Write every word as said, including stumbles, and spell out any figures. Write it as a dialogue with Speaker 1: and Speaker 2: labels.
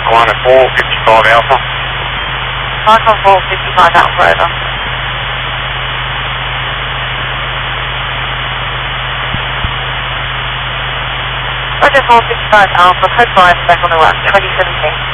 Speaker 1: one at four fifty-five Alpha.
Speaker 2: Mark on four fifty-five Alpha, over. Roger four fifty-five Alpha, code five, back on the run, twenty seventeen.